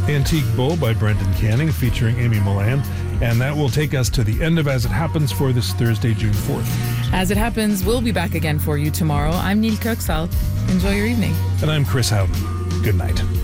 Antique Bull by Brendan Canning featuring Amy Millan. And that will take us to the end of As It Happens for this Thursday, June 4th. As It Happens, we'll be back again for you tomorrow. I'm Neil Kirksall. Enjoy your evening. And I'm Chris Howden. Good night.